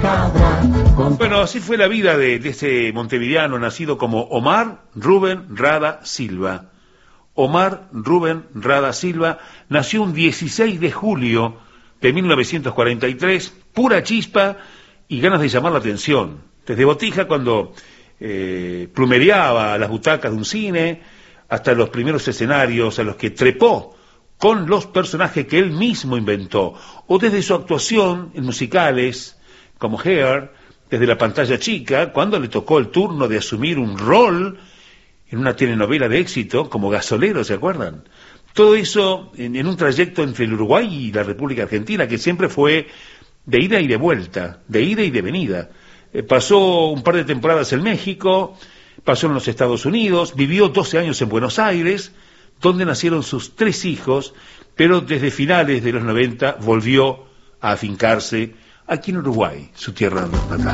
Bueno, así fue la vida de ese montevideano nacido como Omar Rubén Rada Silva. Omar Rubén Rada Silva nació un 16 de julio de 1943, pura chispa y ganas de llamar la atención. Desde Botija, cuando plumereaba las butacas de un cine, hasta los primeros escenarios a los que trepó con los personajes que él mismo inventó, o desde su actuación en musicales como Hair, desde la pantalla chica, cuando le tocó el turno de asumir un rol en una telenovela de éxito como Gasolero, ¿se acuerdan? Todo eso en un trayecto entre el Uruguay y la República Argentina, que siempre fue de ida y de vuelta, de ida y de venida. Pasó un par de temporadas en México, pasó en los Estados Unidos, vivió 12 años en Buenos Aires, donde nacieron sus 3 hijos, pero desde finales de los 90 volvió a afincarse aquí en Uruguay, su tierra natal.